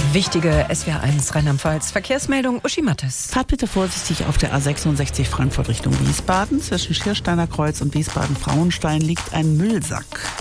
Wichtige SWR1 Rheinland-Pfalz Verkehrsmeldung, Uschi Mattes. Fahrt bitte vorsichtig auf der A66 Frankfurt Richtung Wiesbaden. Zwischen Schiersteiner Kreuz und Wiesbaden-Frauenstein liegt ein Müllsack.